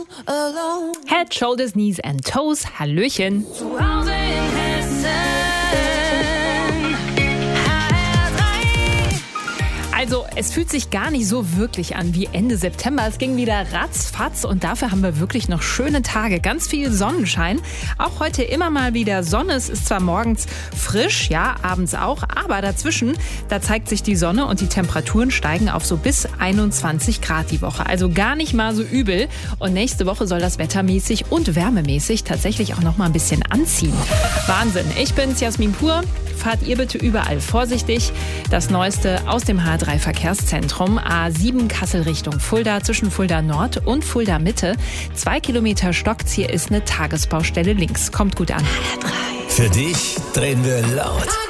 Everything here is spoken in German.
Head, Shoulders, Knees and Toes. Hallöchen. Zu Hause in Hessen. Also, es fühlt sich gar nicht so wirklich an wie Ende September. Es ging wieder ratzfatz und dafür haben wir wirklich noch schöne Tage. Ganz viel Sonnenschein. Auch heute immer mal wieder Sonne. Es ist zwar morgens frisch, ja, abends auch, aber dazwischen, da zeigt sich die Sonne und die Temperaturen steigen auf so bis 21 Grad die Woche. Also gar nicht mal so übel. Und nächste Woche soll das wettermäßig und wärmemäßig tatsächlich auch noch mal ein bisschen anziehen. Wahnsinn. Ich bin's, Jasmin Pur. Fahrt ihr bitte überall vorsichtig. Das Neueste aus dem H3-Verkehrszentrum. A7 Kassel Richtung Fulda, zwischen Fulda Nord und Fulda Mitte. 2 Kilometer stockt's. Hier ist eine Tagesbaustelle links. Kommt gut an. Für dich drehen wir laut.